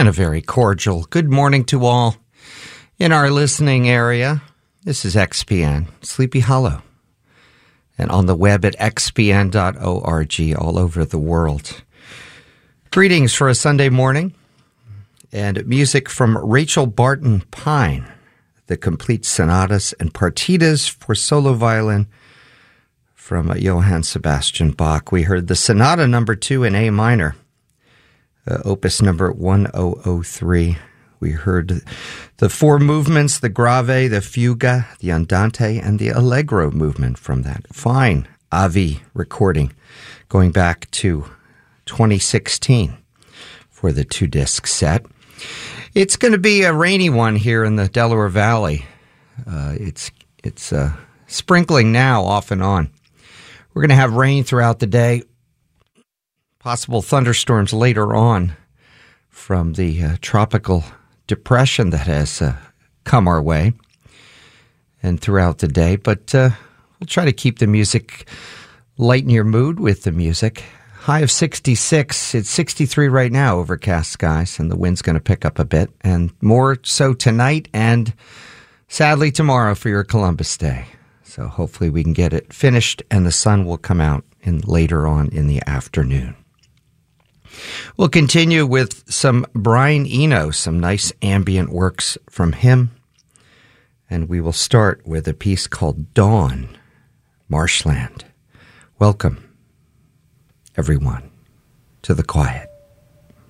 And a very cordial good morning to all in our listening area. This is XPN, Sleepy Hollow, and on the web at xpn.org all over the world. Greetings for a Sunday morning, and music from Rachel Barton Pine, the complete sonatas and partitas for solo violin from Johann Sebastian Bach. We heard the Sonata Number 2 in A minor, Opus number 1003. We heard the four movements, the Grave, the Fuga, the Andante, and the Allegro movement from that fine Avi recording going back to 2016 for the two-disc set. It's going to be a rainy one here in the Delaware Valley. It's sprinkling now off and on. We're going to have rain throughout the day. Possible thunderstorms later on from the tropical depression that has come our way and throughout the day. But we'll try to keep the music, lighten your mood with the music. High of 66. It's 63 right now, overcast skies, and the wind's going to pick up a bit. And more so tonight and sadly tomorrow for your Columbus Day. So hopefully we can get it finished and the sun will come out later on in the afternoon. We'll continue with some Brian Eno, some nice ambient works from him. And we will start with a piece called Dawn, Marshland. Welcome, everyone, to the quiet.